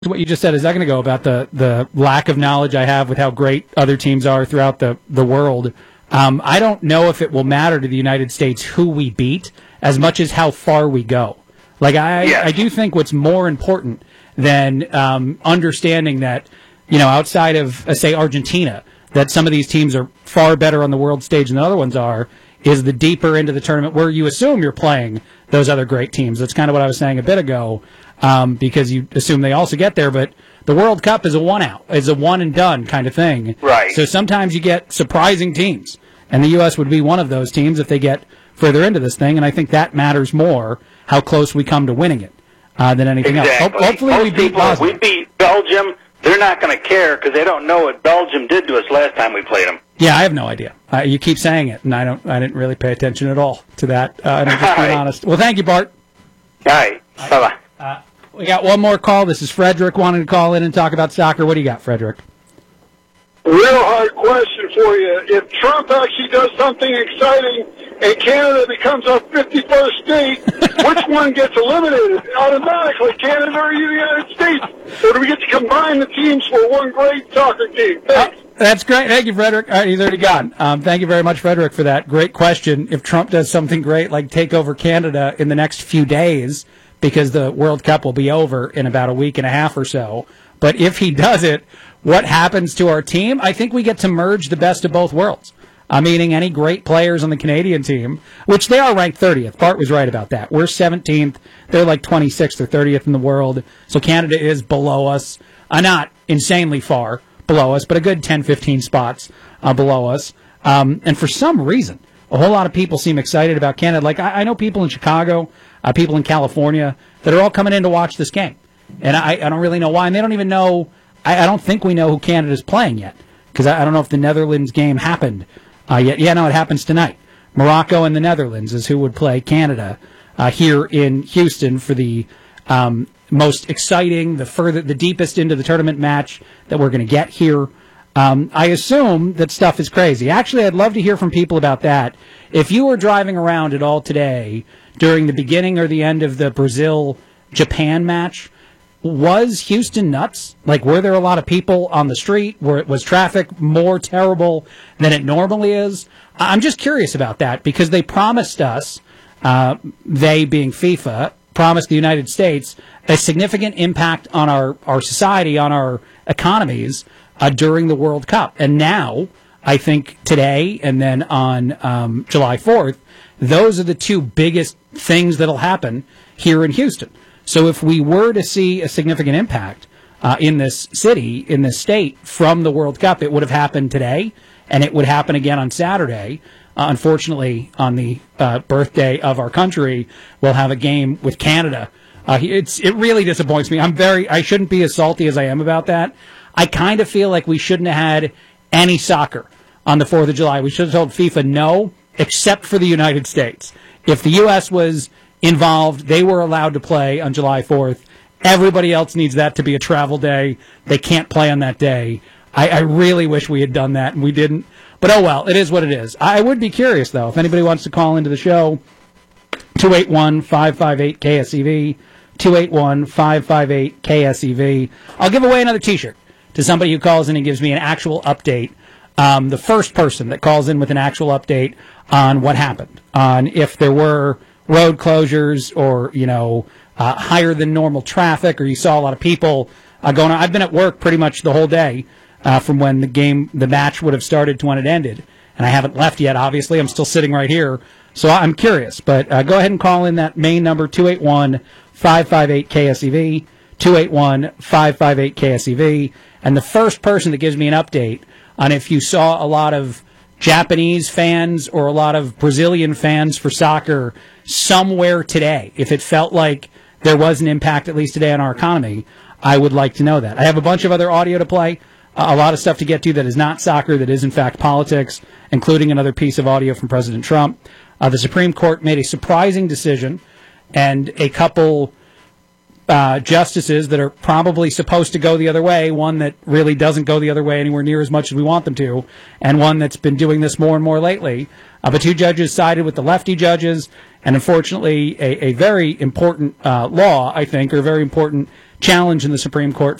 what you just said is that going to go about the lack of knowledge I have with how great other teams are throughout the world. I don't know if it will matter to the United States who we beat as much as how far we go. Like, I do think what's more important than understanding that, outside of, say, Argentina, that some of these teams are far better on the world stage than the other ones are, is the deeper into the tournament where you assume you're playing those other great teams. That's kind of what I was saying a bit ago, because you assume they also get there, but the World Cup is a one-out, is a one-and-done kind of thing. Right. So sometimes you get surprising teams, and the U.S. would be one of those teams if they get further into this thing, and I think that matters more, how close we come to winning it, than anything else. Hopefully Most we beat Bosnia. We beat Belgium. They're not going to care because they don't know what Belgium did to us last time we played them. Yeah, I have no idea. You keep saying it, and I didn't really pay attention at all to that. And I'm just being honest. Well, thank you, Bart. All right. Bye-bye. We got one more call. This is Frederick wanting to call in and talk about soccer. What do you got, Frederick? Real hard question for you. If Trump actually does something exciting and Canada becomes our 51st state, which one gets eliminated automatically, Canada or the United States? Or do we get to combine the teams for one great soccer team? Thanks. That's great. Thank you, Frederick. All right, he's already gone. Thank you very much, Frederick, for that great question. If Trump does something great like take over Canada in the next few days, because the World Cup will be over in about a week and a half or so, but if he does it, what happens to our team? I think we get to merge the best of both worlds. Meaning any great players on the Canadian team, which they are ranked 30th. Bart was right about that. We're 17th. They're like 26th or 30th in the world. So Canada is below us. Not insanely far below us, but a good 10, 15 spots below us. And for some reason, a whole lot of people seem excited about Canada. Like, I know people in Chicago, people in California, that are all coming in to watch this game. And I don't really know why. And they don't even know, I don't think we know who Canada's playing yet. Because I don't know if the Netherlands game happened yet. Yeah, no, it happens tonight. Morocco and the Netherlands is who would play Canada here in Houston for the most exciting, the deepest into the tournament match that we're going to get here. I assume that stuff is crazy. Actually, I'd love to hear from people about that. If you were driving around at all today during the beginning or the end of the Brazil-Japan match, was Houston nuts? Like, were there a lot of people on the street? Was traffic more terrible than it normally is? I'm just curious about that because they promised us, they being FIFA, promised the United States a significant impact on our society, on our economies during the World Cup. And now, I think today and then on July 4th, those are the two biggest things that'll happen here in Houston. So if we were to see a significant impact in this city, in this state, from the World Cup, it would have happened today, and it would happen again on Saturday. Unfortunately, on the birthday of our country, we'll have a game with Canada. It really disappoints me. I shouldn't be as salty as I am about that. I kind of feel like we shouldn't have had any soccer on the 4th of July. We should have told FIFA no, except for the United States. If the U.S. was involved, they were allowed to play on July 4th. Everybody else needs that to be a travel day. They can't play on that day. I really wish we had done that, and we didn't. But oh well, it is what it is. I would be curious, though, if anybody wants to call into the show, 281-558-KSEV, 281-558-KSEV. I'll give away another T-shirt to somebody who calls in and gives me an actual update. The first person that calls in with an actual update on what happened, on if there were road closures or, higher than normal traffic, or you saw a lot of people going on. I've been at work pretty much the whole day from when the match would have started to when it ended. And I haven't left yet, obviously. I'm still sitting right here. So I'm curious. But go ahead and call in that main number, 281-558-KSEV, 281-558-KSEV. And the first person that gives me an update on if you saw a lot of Japanese fans or a lot of Brazilian fans for soccer somewhere today, if it felt like there was an impact, at least today, on our economy, I would like to know that. I have a bunch of other audio to play, a lot of stuff to get to that is not soccer, that is, in fact, politics, including another piece of audio from President Trump. The Supreme Court made a surprising decision, and a couple justices that are probably supposed to go the other way, one that really doesn't go the other way anywhere near as much as we want them to, and one that's been doing this more and more lately. But two judges sided with the lefty judges, and unfortunately a very important law, I think, or a very important challenge in the Supreme Court